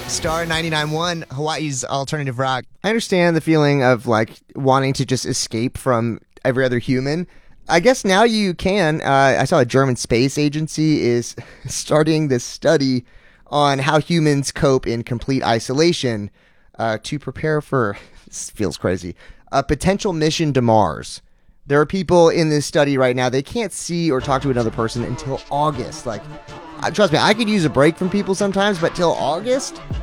Star 99.1, Hawaii's alternative rock. I understand the feeling of like wanting to just escape from every other human. I guess now you can. I saw a German space agency is starting this study on how humans cope in complete isolation to prepare for, this feels crazy, a potential mission to Mars. There are people in this study right now, they can't see or talk to another person until August. Like, trust me, I could use a break from people sometimes, but till August,